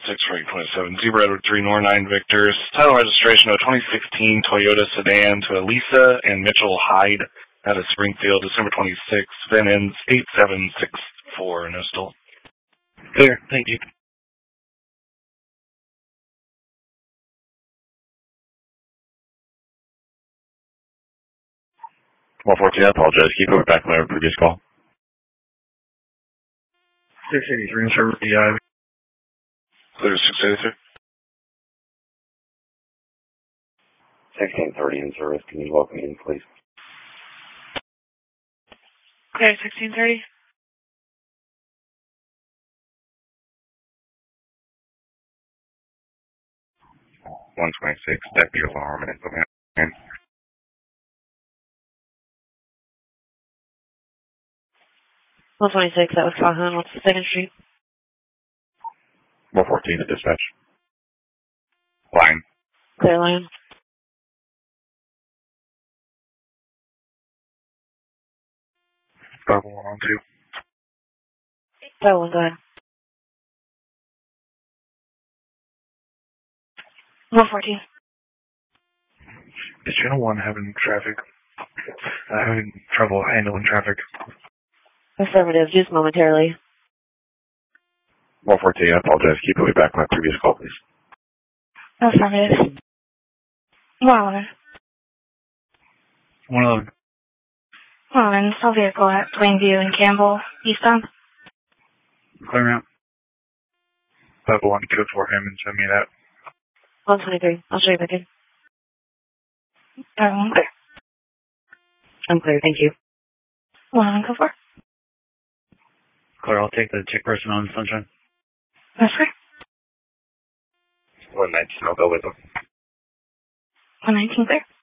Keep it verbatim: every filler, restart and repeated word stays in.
six four eight twenty-seven. Zebra Edward three Nor nine Victors. Title registration of twenty sixteen Toyota sedan to Elisa and Mitchell Hyde out of Springfield, December twenty-sixth. V I N ends eight seven six four. No still. Clear. Thank you. one fourteen, I apologize. Keep going back to my previous call. six eighty-three in service, D I. Clear six eighty-three. sixteen thirty in service. Can you welcome in, please? Clear sixteen thirty. one twenty-six, deputy alarm and implement. one twenty-six, that was Calhoun. What's the second street? one fourteen to dispatch. Line. Clear line. five one on two. five one, go ahead. one fourteen. Is Channel one having traffic? Uh, having trouble handling traffic? Affirmative, just momentarily. one fourteen, I apologize. Keep going back to my previous call, please. Affirmative. one eleven. one eleven. one eleven, saw vehicle at Plainview and Campbell, eastbound. Clear out. five one, code for him and send me that. one twenty-three, I'll show you back in. Um, clear. I'm clear, thank you. one eleven, code for. Clear, I'll take the chick person on Sunshine. That's clear. one nineteen, I'll go with them. one nineteen, clear.